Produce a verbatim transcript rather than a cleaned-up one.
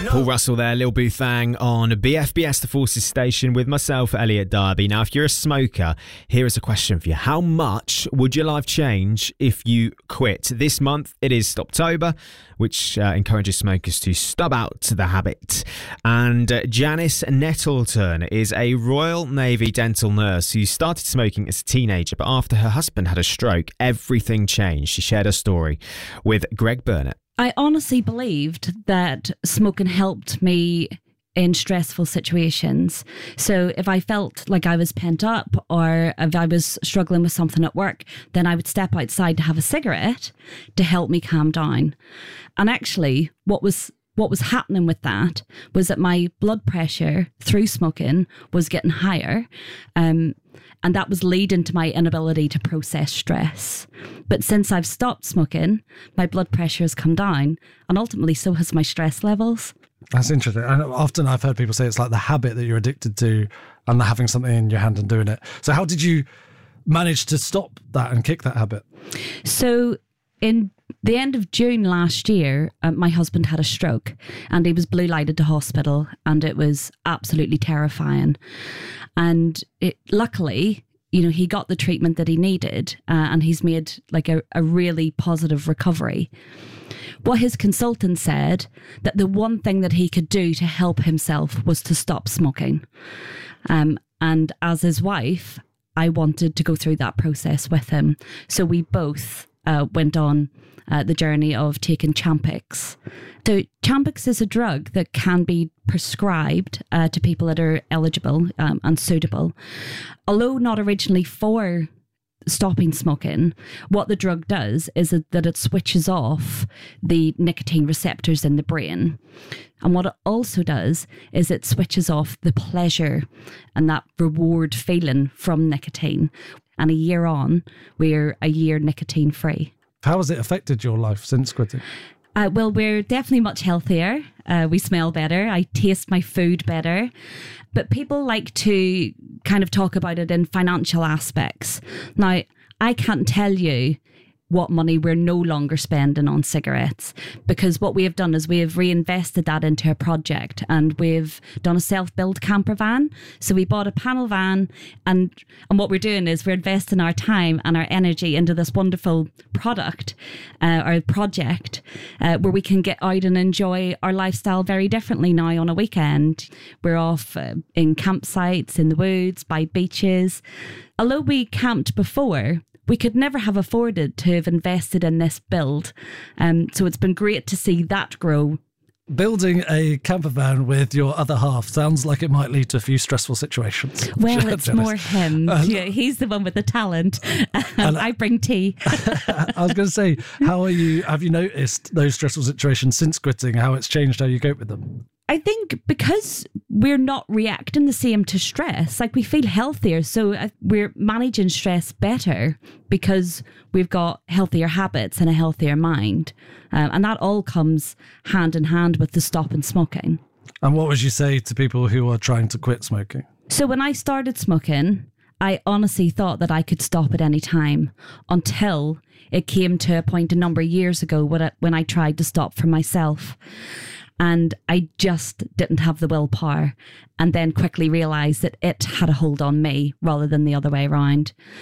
Paul Russell there, Lil Boothang on B F B S The Forces Station with myself, Elliot Darby. Now, if you're a smoker, here is a question for you. How much would your life change if you quit? This month, it is Stoptober, which uh, encourages smokers to stub out the habit. And uh, Janice Nettleton is a Royal Navy dental nurse who started smoking as a teenager, but after her husband had a stroke, everything changed. She shared her story with Greg Burnett. I honestly believed that smoking helped me in stressful situations. So if I felt like I was pent up or if I was struggling with something at work, then I would step outside to have a cigarette to help me calm down. And actually, what was what was happening with that was that my blood pressure through smoking was getting higher. Um, and that was leading to my inability to process stress. But since I've stopped smoking, my blood pressure has come down, and ultimately so has my stress levels. That's interesting. And often I've heard people say it's like the habit that you're addicted to and having something in your hand and doing it. So how did you manage to stop that and kick that habit? So in the end of June last year, uh, my husband had a stroke and he was blue lighted to hospital, and it was absolutely terrifying. And it, luckily, you know, he got the treatment that he needed uh, and he's made like a, a really positive recovery. What his consultant said, that the one thing that he could do to help himself was to stop smoking. Um, and as his wife, I wanted to go through that process with him. So we both uh, went on uh, the journey of taking Champix. So Champix is a drug that can be prescribed uh, to people that are eligible um, and suitable. Although not originally for stopping smoking, what the drug does is that it switches off the nicotine receptors in the brain. And what it also does is it switches off the pleasure and that reward feeling from nicotine. And a year on, we're a year nicotine free. How has it affected your life since quitting? Uh, well, we're definitely much healthier. Uh, we smell better. I taste my food better. But people like to kind of talk about it in financial aspects. Now, I can't tell you what money we're no longer spending on cigarettes, because what we have done is we have reinvested that into a project, and we've done a self-build camper van. So we bought a panel van, and and what we're doing is we're investing our time and our energy into this wonderful product uh, or project uh, where we can get out and enjoy our lifestyle very differently now on a weekend. We're off uh, in campsites in the woods, by beaches. Although we camped before, we could never have afforded to have invested in this build. Um, so it's been great to see that grow. Building a camper van with your other half sounds like it might lead to a few stressful situations. Well, it's more him. Uh, yeah, he's the one with the talent. Um, I bring tea. I was going to say, how are you? Have you noticed those stressful situations since quitting, how it's changed how you cope with them? I think because we're not reacting the same to stress, like we feel healthier. So uh, we're managing stress better because we've got healthier habits and a healthier mind. Um, and that all comes hand in hand with the stopping smoking. And what would you say to people who are trying to quit smoking? So when I started smoking, I honestly thought that I could stop at any time, until it came to a point a number of years ago when I, when I tried to stop for myself. And I just didn't have the willpower, and then quickly realised that it had a hold on me rather than the other way around.